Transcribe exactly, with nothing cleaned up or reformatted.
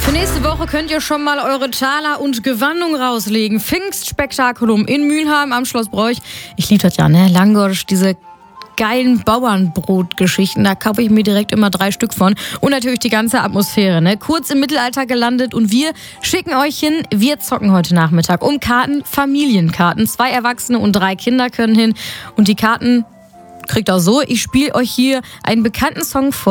Für nächste Woche könnt ihr schon mal eure Taler und Gewandung rauslegen. Pfingstspektakulum in Mülheim am Schloss Broich. Ich liebe das ja, ne? Langosch, diese geilen Bauernbrotgeschichten. Da kaufe ich mir direkt immer drei Stück von. Und natürlich die ganze Atmosphäre, ne? Kurz im Mittelalter gelandet und wir schicken euch hin. Wir zocken heute Nachmittag um Karten, Familienkarten. Zwei Erwachsene und drei Kinder können hin. Und die Karten kriegt auch so. Ich spiele euch hier einen bekannten Song vor.